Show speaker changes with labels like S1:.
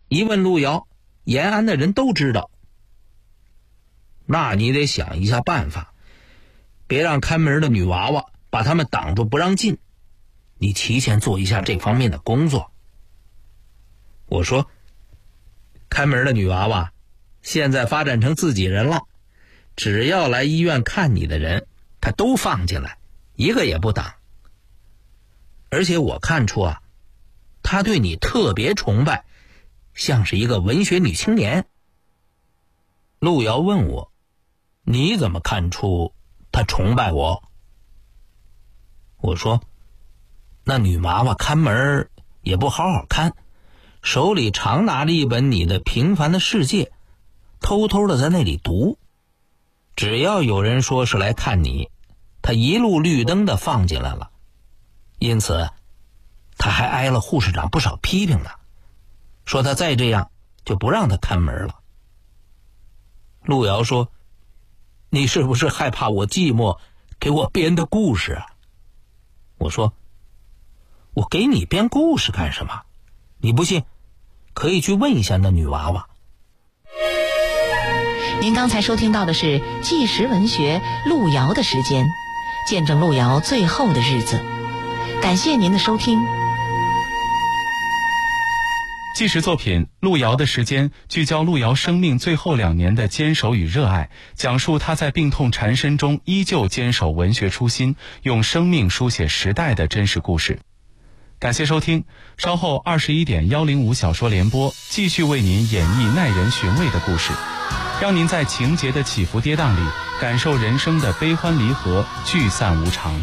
S1: 一问路遥，延安的人都知道。那你得想一下办法，别让看门的女娃娃把他们挡住不让进，你提前做一下这方面的工作。我说，看门的女娃娃现在发展成自己人了，只要来医院看你的人，她都放进来，一个也不挡。而且我看出啊，她对你特别崇拜，像是一个文学女青年。路遥问我，你怎么看出她崇拜我？我说，那女娃娃看门也不好好看，手里常拿着一本你的《平凡的世界》，偷偷的在那里读。只要有人说是来看你，他一路绿灯的放进来了。因此他还挨了护士长不少批评呢，说他再这样就不让他看门了。路遥说，你是不是害怕我寂寞给我编的故事啊？我说，我给你编故事干什么？你不信可以去问一下那女娃娃。
S2: 您刚才收听到的是纪实文学路遥的时间，见证路遥最后的日子。感谢您的收听。
S3: 纪实作品《路遥的时间》聚焦路遥生命最后2年的坚守与热爱，讲述他在病痛缠身中依旧坚守文学初心，用生命书写时代的真实故事。感谢收听，稍后21:105小说联播继续为您演绎耐人寻味的故事，让您在情节的起伏跌宕里感受人生的悲欢离合、聚散无常。